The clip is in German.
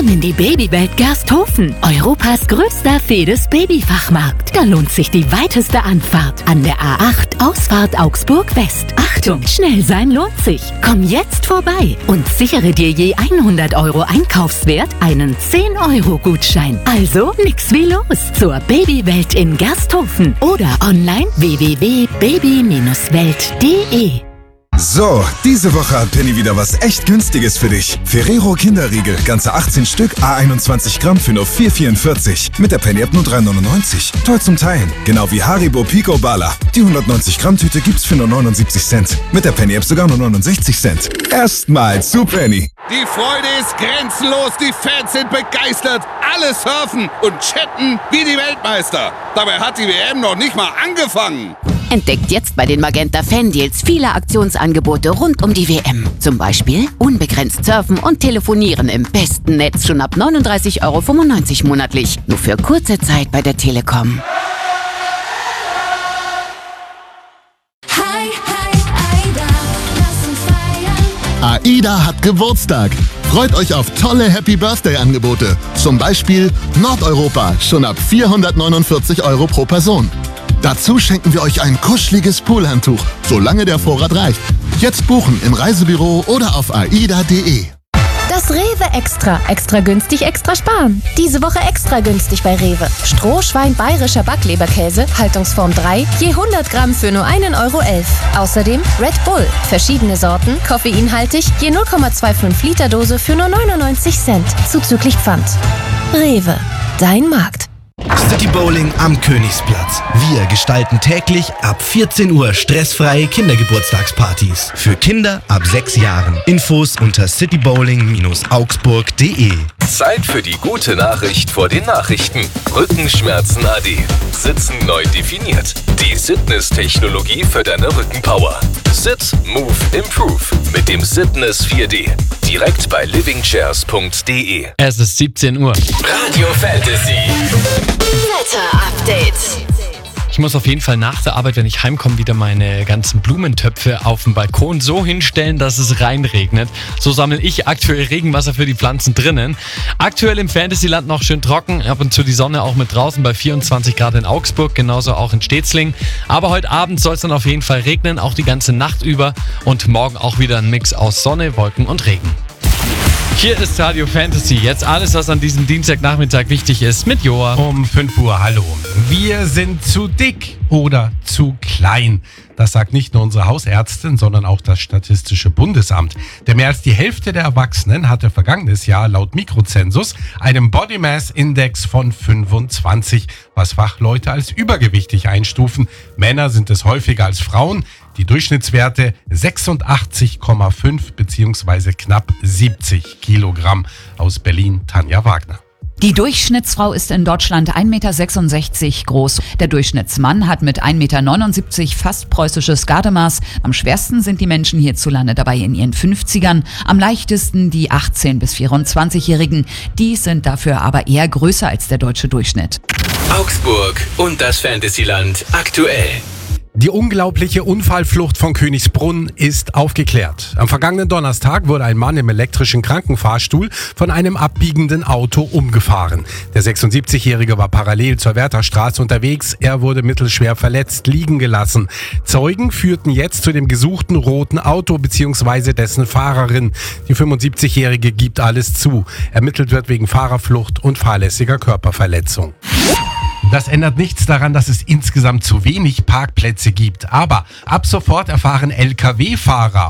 Komm in die Babywelt Gersthofen, Europas größter Fedes-Babyfachmarkt. Da lohnt sich die weiteste Anfahrt an der A8 Ausfahrt Augsburg West. Achtung, schnell sein lohnt sich. Komm jetzt vorbei und sichere dir je 100 € Einkaufswert einen 10-€-Gutschein. Also nix wie los zur Babywelt in Gersthofen oder online www.baby-welt.de. So, diese Woche hat Penny wieder was echt Günstiges für dich. Ferrero Kinderriegel, ganze 18 Stück, A21 Gramm für nur 4,44. Mit der Penny-App nur 3,99. Toll zum Teilen. Genau wie Haribo Pico Bala. Die 190 Gramm Tüte gibt's für nur 79 Cent. Mit der Penny-App sogar nur 69 Cent. Erstmal zu Penny. Die Freude ist grenzenlos, die Fans sind begeistert. Alle surfen und chatten wie die Weltmeister. Dabei hat die WM noch nicht mal angefangen. Entdeckt jetzt bei den Magenta Fan-Deals viele Aktionsangebote rund um die WM. Zum Beispiel unbegrenzt surfen und telefonieren im besten Netz schon ab 39,95 € monatlich. Nur für kurze Zeit bei der Telekom. AIDA hat Geburtstag. Freut euch auf tolle Happy-Birthday-Angebote. Zum Beispiel Nordeuropa, schon ab 449 € pro Person. Dazu schenken wir euch ein kuscheliges Poolhandtuch, solange der Vorrat reicht. Jetzt buchen im Reisebüro oder auf aida.de. Das Rewe Extra. Extra günstig, extra sparen. Diese Woche extra günstig bei Rewe. Strohschwein bayerischer Backleberkäse, Haltungsform 3, je 100 Gramm für nur 1,11 €. Außerdem Red Bull. Verschiedene Sorten, koffeinhaltig, je 0,25 Liter Dose für nur 99 Cent. Zuzüglich Pfand. Rewe. Dein Markt. City Bowling am Königsplatz. Wir gestalten täglich ab 14 Uhr stressfreie Kindergeburtstagspartys. Für Kinder ab 6 Jahren. Infos unter citybowling-augsburg.de. Zeit für die gute Nachricht vor den Nachrichten. Rückenschmerzen AD. Sitzen neu definiert. Die Sitness-Technologie für deine Rückenpower. Sit, Move, Improve mit dem Sitness 4D. Direkt bei livingchairs.de. Es ist 17 Uhr. Radio Fantasy. Wetter-Update. Ich muss auf jeden Fall nach der Arbeit, wenn ich heimkomme, wieder meine ganzen Blumentöpfe auf dem Balkon so hinstellen, dass es reinregnet. So sammle ich aktuell Regenwasser für die Pflanzen drinnen. Aktuell im Fantasyland noch schön trocken, ab und zu die Sonne auch mit draußen bei 24 Grad in Augsburg, genauso auch in Stetzling. Aber heute Abend soll es dann auf jeden Fall regnen, auch die ganze Nacht über und morgen auch wieder ein Mix aus Sonne, Wolken und Regen. Hier ist Radio Fantasy. Jetzt alles, was an diesem Dienstagnachmittag wichtig ist, mit Joa. Um 5 Uhr, hallo. Wir sind zu dick oder zu klein. Das sagt nicht nur unsere Hausärztin, sondern auch das Statistische Bundesamt. Denn mehr als die Hälfte der Erwachsenen hatte vergangenes Jahr laut Mikrozensus einen Body Mass Index von 25, was Fachleute als übergewichtig einstufen. Männer sind es häufiger als Frauen. Die Durchschnittswerte 86,5 bzw. knapp 70 Kilogramm. Aus Berlin, Tanja Wagner. Die Durchschnittsfrau ist in Deutschland 1,66 Meter groß. Der Durchschnittsmann hat mit 1,79 Meter fast preußisches Gardemaß. Am schwersten sind die Menschen hierzulande dabei in ihren 50ern. Am leichtesten die 18- bis 24-Jährigen. Die sind dafür aber eher größer als der deutsche Durchschnitt. Augsburg und das Fantasyland aktuell. Die unglaubliche Unfallflucht von Königsbrunn ist aufgeklärt. Am vergangenen Donnerstag wurde ein Mann im elektrischen Krankenfahrstuhl von einem abbiegenden Auto umgefahren. Der 76-Jährige war parallel zur Wärterstraße unterwegs. Er wurde mittelschwer verletzt liegen gelassen. Zeugen führten jetzt zu dem gesuchten roten Auto bzw. dessen Fahrerin. Die 75-Jährige gibt alles zu. Ermittelt wird wegen Fahrerflucht und fahrlässiger Körperverletzung. Das ändert nichts daran, dass es insgesamt zu wenig Parkplätze gibt. Aber ab sofort erfahren Lkw-Fahrer